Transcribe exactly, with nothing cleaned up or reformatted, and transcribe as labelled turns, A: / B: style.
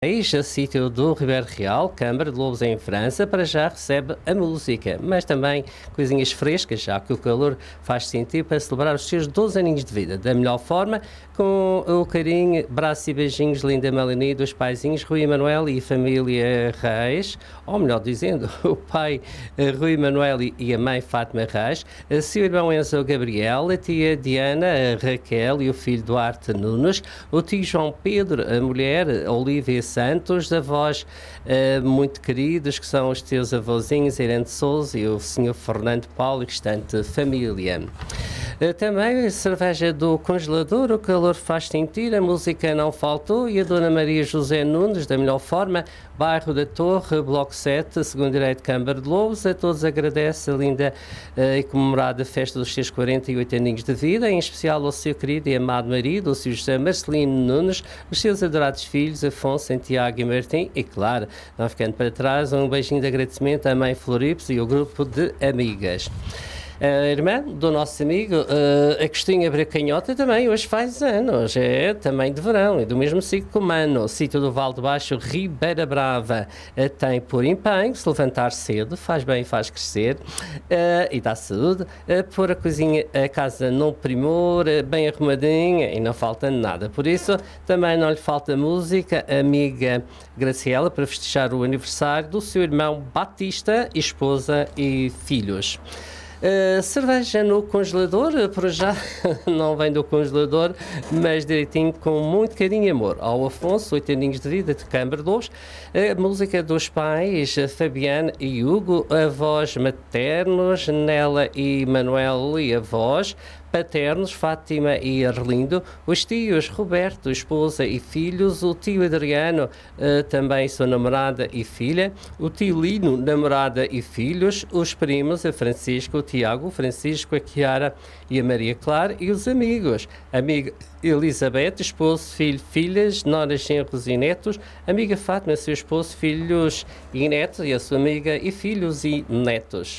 A: A sítio do Ribeiro Real, Câmara de Lobos em França, para já recebe a música, mas também coisinhas frescas, já que o calor faz sentir para celebrar os seus doze aninhos de vida, da melhor forma, com o carinho, braços e beijinhos, linda Melanie, dos paizinhos Rui Manuel e família Reis, ou melhor dizendo, o pai Rui Manuel e a mãe Fátima Reis, seu irmão Enzo Gabriel, a tia Diana, a Raquel e o filho Duarte Nunes, o tio João Pedro, a mulher Olívia Santos, avós uh, muito queridos, que são os teus avôzinhos, Irene Souza e o senhor Fernando Paulo e restante família. Uh, também a cerveja do congelador, o calor faz sentir, a música não faltou e a Dona Maria José Nunes, da melhor forma, bairro da Torre, Bloco sete, segundo direito Câmara de Lobos, a todos agradece a linda uh, e comemorada festa dos seus quarenta e oito aninhos de vida, em especial ao seu querido e amado marido, o senhor José Marcelino Nunes, os seus adorados filhos, Afonso, Santiago e Martim, e claro, não ficando para trás, um beijinho de agradecimento à mãe Floripes e ao grupo de amigas. A irmã do nosso amigo, uh, Agostinho Bracanhota, também hoje faz anos, é também de verão, e do mesmo ciclo como ano, sítio do Val de Baixo, Ribeira Brava, uh, tem por empenho se levantar cedo, faz bem, faz crescer, uh, e dá saúde, uh, pôr a cozinha, a casa num primor, uh, bem arrumadinha, e não falta nada. Por isso, também não lhe falta música, amiga Graciela, para festejar o aniversário do seu irmão Batista, esposa e filhos. Uh, cerveja no congelador, por já não vem do congelador, mas direitinho, com muito carinho e amor. Ao Afonso, oito aninhos de vida, de Câmara de Lobos, a música dos pais, Fabiana e Hugo, avós maternos, Nela e Manuel e avós paternos, Fátima e Arlindo, os tios Roberto, esposa e filhos, o tio Adriano, uh, também sua namorada e filha, o tio Lino, namorada e filhos, os primos, a Francisco, o Tiago, o Francisco, a Chiara e a Maria Clara, e os amigos, amiga Elizabeth, esposo, filho, filhas, noras, genros e netos, amiga Fátima, seu esposo, filhos e netos, e a sua amiga e filhos e netos.